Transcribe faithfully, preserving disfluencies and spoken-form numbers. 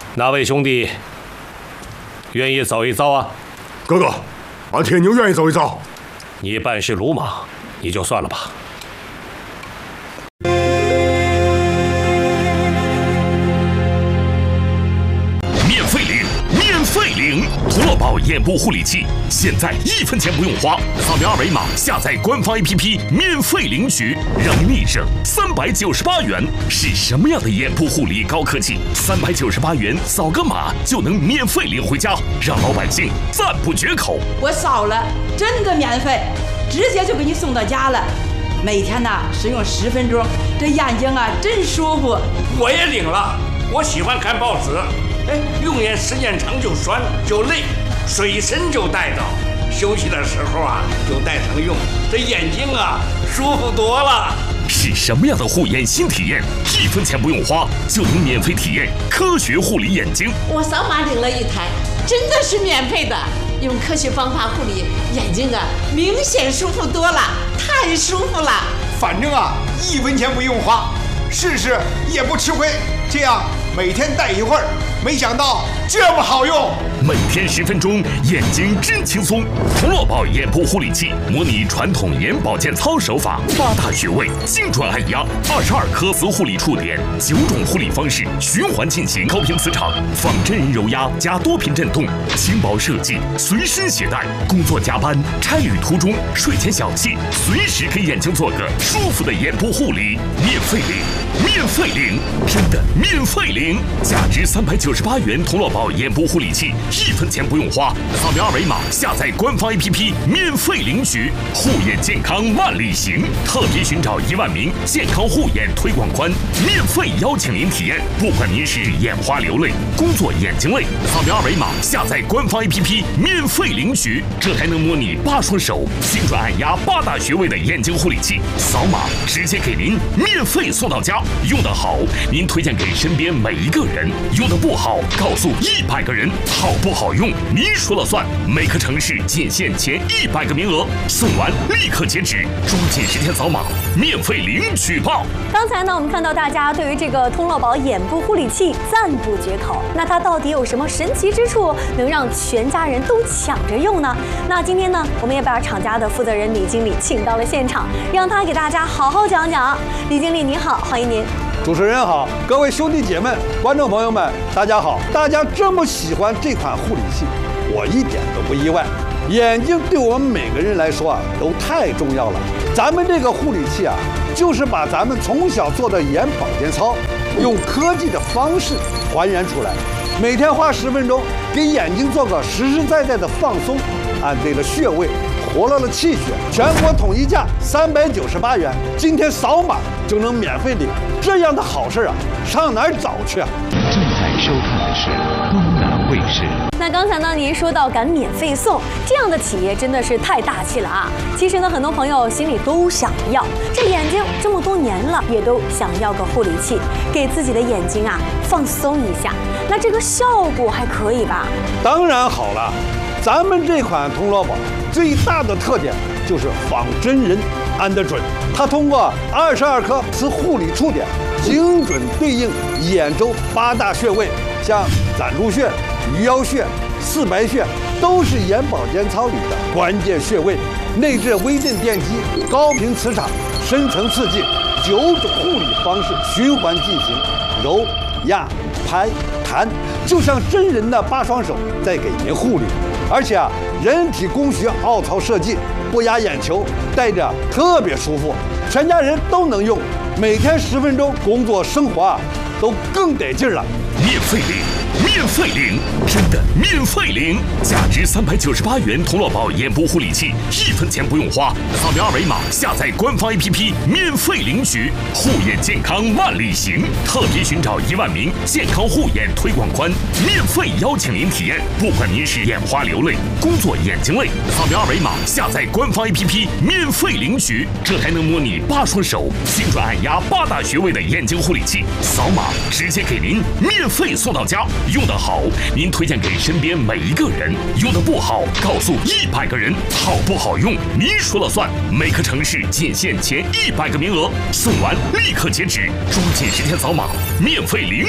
哪位兄弟愿意走一遭啊？ 哥哥，俺铁牛愿意走一遭。 你办事鲁莽，你就算了吧。 免费领，免费领！童乐宝眼部护理器，现在一分钱不用花，扫描二维码下载官方 A P P， 免费领取，让你立省三百九十八元。是什么样的眼部护理高科技？三百九十八元扫个码就能免费领回家，让老百姓赞不绝口。 我扫了，真的免费，直接就给你送到家了。每天呢使用十分钟，这眼睛啊真舒服。 我也领了，我喜欢看报纸，哎，用眼时间长就酸就累，水参就带着，休息的时候啊就带上用，这眼睛啊舒服多了。 是什么样的护眼新体验？一分钱不用花就能免费体验科学护理眼睛。 我扫码领了一台，真的是免费的。用科学方法护理眼睛啊，明显舒服多了，太舒服了。 反正啊，一分钱不用花，试试也不吃亏。这样每天戴一会儿，没想到这么好用。 每天十分钟，眼睛真轻松。童乐宝眼部护理器模拟传统眼保健操手法，八大穴位精准按压，二十二颗磁护理触点，九种护理方式循环进行，高频磁场仿真人揉压加多频震动，轻薄设计，随身携带。工作加班、差旅途中、睡前小憩，随时给眼睛做个舒服的眼部护理，免费领，免费领，真的免费领！价值三百九十八元童乐宝眼部护理器。一分钱不用花，扫描二维码下载官方 A P P， 免费领取。护眼健康万里行，特别寻找一万名健康护眼推广官，免费邀请您体验。不管您是眼花流泪、工作眼睛累，扫描二维码下载官方 A P P， 免费领取。这还能模拟八双手精准按压八大穴位的眼睛护理器，扫码直接给您免费送到家。用得好，您推荐给身边每一个人；用得不好，告诉一百个人。好不好用，您说了算。每个城市仅限前一百个名额，送完立刻截止，抓紧时间扫码，免费领取吧。 刚才呢，我们看到大家对于这个童乐宝眼部护理器赞不绝口。那它到底有什么神奇之处，能让全家人都抢着用呢？那今天呢，我们也把厂家的负责人李经理请到了现场，让他给大家好好讲讲。李经理您好，欢迎您。 主持人好，各位兄弟姐妹、观众朋友们，大家好！大家这么喜欢这款护理器，我一点都不意外。眼睛对我们每个人来说啊，都太重要了。咱们这个护理器啊，就是把咱们从小做的眼保健操，用科技的方式还原出来。每天花十分钟，给眼睛做个实实在在的放松，按对了穴位，活络了气血，全国统一价三百九十八元，今天扫码就能免费领。这样的好事啊，上哪儿找去啊？ 正在收看的是东南卫视。 那刚才呢，您说到敢免费送，这样的企业真的是太大气了啊！其实呢，很多朋友心里都想要，这眼睛这么多年了，也都想要个护理器，给自己的眼睛啊放松一下。那这个效果还可以吧？ 当然好了，咱们这款童乐宝最大的特点就是仿真人按得准，它通过二十二颗磁护理触点，精准对应眼周八大穴位，像攒珠穴、鱼腰穴、四白穴，都是眼保健操里的关键穴位。内置微震电机、高频磁场、深层刺激，九种护理方式循环进行，揉、压、拍、弹，就像真人的八双手在给您护理。而且啊，人体工学凹槽设计，不压眼球，戴着特别舒服，全家人都能用。每天十分钟，工作生活啊都更得劲了。 免费领，免费领，真的免费领！价值三百九十八元童乐宝眼部护理器，一分钱不用花，扫描二维码下载官方 A P P， 免费领取。护眼健康万里行，特别寻找一万名健康护眼推广官，免费邀请您体验。不管您是眼花流泪、工作眼睛累，扫描二维码下载官方 A P P， 免费领取。这还能模拟八双手精准按压八大穴位的眼睛护理器，扫码直接给您免费送到家。用得好，您推荐给身边每一个人；用得不好，告诉一百个人。好不好用，您说了算。每个城市仅限前一百个名额，送完立刻截止，抓紧时间扫码，免费领。